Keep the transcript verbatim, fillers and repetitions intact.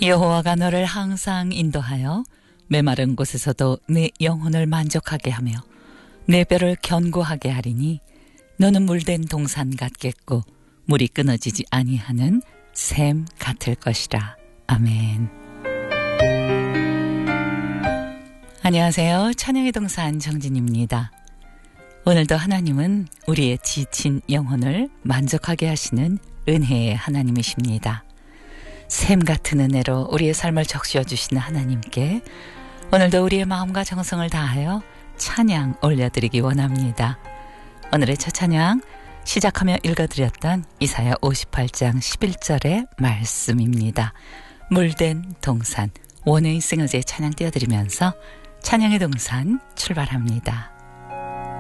여호와가 너를 항상 인도하여 메마른 곳에서도 내 영혼을 만족하게 하며 내 뼈를 견고하게 하리니 너는 물된 동산 같겠고 물이 끊어지지 아니하는 샘 같을 것이라. 아멘. 안녕하세요. 찬양의 동산 정진입니다. 오늘도 하나님은 우리의 지친 영혼을 만족하게 하시는 은혜의 하나님이십니다. 샘 같은 은혜로 우리의 삶을 적셔 주시는 하나님께 오늘도 우리의 마음과 정성을 다하여 찬양 올려드리기 원합니다. 오늘의 첫 찬양 시작하며 읽어드렸던 이사야 오십팔 장 십일 절의 말씀입니다. 물된 동산 원웨이 싱어즈의 찬양 띄워드리면서 찬양의 동산 출발합니다.